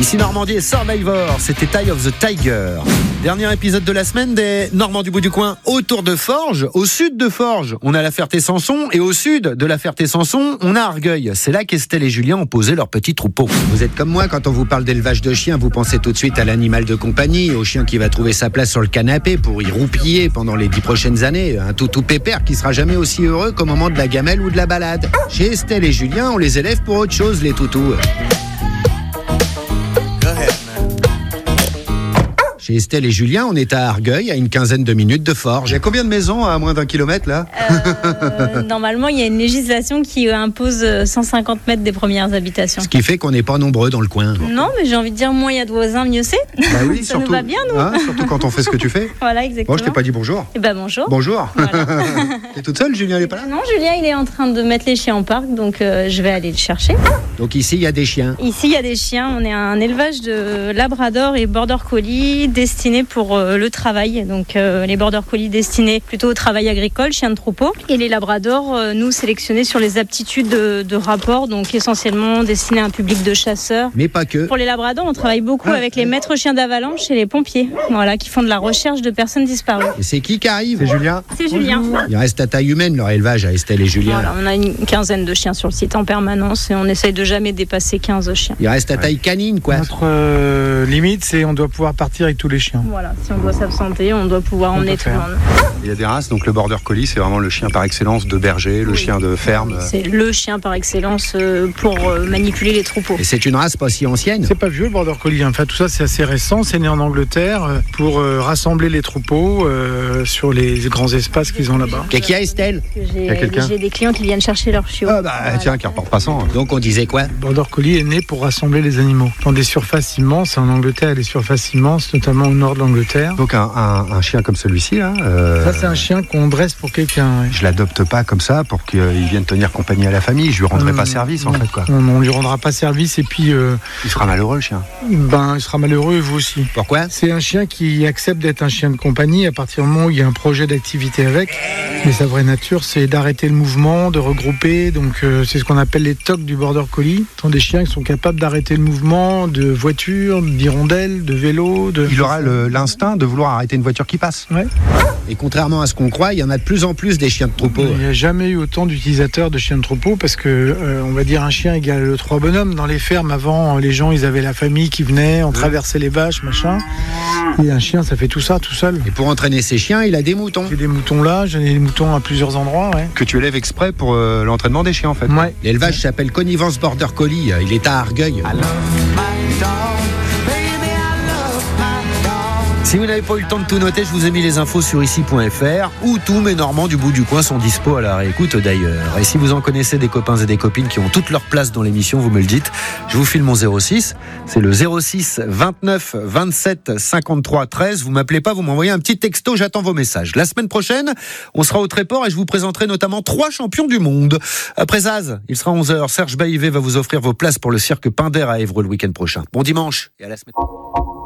Ici Normandie et Survivor, c'était Eye of the Tiger. Dernier épisode de la semaine des Normands du bout du coin. Autour de Forges, au sud de Forges, on a la Ferté-Sanson et au sud de la Ferté-Sanson, on a Argueil. C'est là qu'Estelle et Julien ont posé leur petit troupeau. Vous êtes comme moi, quand on vous parle d'élevage de chiens, vous pensez tout de suite à l'animal de compagnie, au chien qui va trouver sa place sur le canapé pour y roupiller pendant les 10 prochaines années. Un toutou pépère qui sera jamais aussi heureux qu'au moment de la gamelle ou de la balade. Chez Estelle et Julien, on les élève pour autre chose, les toutous. Chez Estelle et Julien, on est à Argueil, à une quinzaine de minutes de Forges. Il y a combien de maisons à moins d'1 kilomètre là ? Normalement, il y a une législation qui impose 150 mètres des premières habitations. Ce qui fait qu'on n'est pas nombreux dans le coin. Non, mais j'ai envie de dire, moins il y a de voisins, mieux c'est. Bah oui, Ça surtout, nous va bien, nous. Hein, surtout quand on fait ce que tu fais. Voilà, exactement. Bon, je t'ai pas dit bonjour. Eh ben bonjour. Bonjour. Voilà. T'es toute seule, Julien n'est pas là ? Non, Julien, il est en train de mettre les chiens au parc, donc je vais aller le chercher. Donc ici, il y a des chiens. Ici, il y a des chiens. On est un élevage de Labrador et Border Collie destinés pour le travail. Donc les Border Collie destinés plutôt au travail agricole, chiens de troupeau. Et les Labrador, nous sélectionnés sur les aptitudes de rapport, donc essentiellement destinés à un public de chasseurs. Mais pas que. Pour les Labrador, on travaille beaucoup avec les maîtres chiens d'avalanche et les pompiers, voilà, qui font de la recherche de personnes disparues. Et c'est qui arrive ? C'est Julien. C'est Julien. Il reste à taille humaine leur élevage à Estelle et Julien. Voilà, on a une quinzaine de chiens sur le site en permanence et on essaye de jamais dépasser 15 chiens. Il reste à taille canine, quoi. Notre limite, c'est on doit pouvoir partir avec tous les chiens. Voilà, si on doit s'absenter, on doit pouvoir emmener tout le monde. Il y a des races, donc le Border Collie, c'est vraiment le chien par excellence de berger, le chien de ferme. C'est le chien par excellence pour manipuler les troupeaux. Et c'est une race pas si ancienne. C'est pas vieux le Border Collie, enfin tout ça c'est assez récent, c'est né en Angleterre pour rassembler les troupeaux sur les grands espaces qu'ils ont là-bas. Qu'est-ce qu'il y a, Estelle ? y a quelqu'un J'ai des clients qui viennent chercher leurs chiots. Ah bah tiens, qui reporte passant. Donc on disait quoi ? Le Border Collie est né pour rassembler les animaux dans des surfaces immenses. En Angleterre, il y a des surfaces immenses, notamment au nord de l'Angleterre. Donc un chien comme celui-ci, là, Ça c'est un chien qu'on dresse pour quelqu'un. Ouais. je l'adopte pas comme ça pour qu'il vienne tenir compagnie à la famille. Je lui rendrai pas service en fait, quoi. On lui rendra pas service et puis Il sera malheureux, le chien. il sera malheureux et vous aussi. Pourquoi ? C'est un chien qui accepte d'être un chien de compagnie à partir du moment où il y a un projet d'activité avec. Mais sa vraie nature, c'est d'arrêter le mouvement, de regrouper. Donc c'est ce qu'on appelle les tocs du Border Collie. Ce sont des chiens qui sont capables d'arrêter le mouvement de voitures, d'hirondelles, de vélos. Il aura l'instinct de vouloir arrêter une voiture qui passe. Ouais. Et contrairement à ce qu'on croit, il y en a de plus en plus des chiens de troupeau. Il n'y a jamais eu autant d'utilisateurs de chiens de troupeau parce que, on va dire, un chien égale 3 bonhommes. Dans les fermes, avant, les gens, ils avaient la famille qui venait, on traversait les vaches, machin. Et un chien, ça fait tout ça tout seul. Et pour entraîner ses chiens, il a des moutons. J'ai des moutons là, j'en ai des moutons à plusieurs endroits, ouais. Que tu élèves exprès pour l'entraînement des chiens en fait. Ouais. L'élevage s'appelle Connivence Border Collie. Il est à Argueil. Si vous n'avez pas eu le temps de tout noter, je vous ai mis les infos sur ici.fr où tous mes Normands du bout du coin sont dispo à la réécoute d'ailleurs. Et si vous en connaissez des copains et des copines qui ont toute leur place dans l'émission, vous me le dites. Je vous file mon 06. C'est le 06 29 27 53 13. Vous m'appelez pas, vous m'envoyez un petit texto, j'attends vos messages. La semaine prochaine, on sera au Tréport et je vous présenterai notamment 3 champions du monde. Après Zaz, il sera 11h. Serge Baïvé va vous offrir vos places pour le cirque Pinder à Évreux le week-end prochain. Bon dimanche et à la semaine.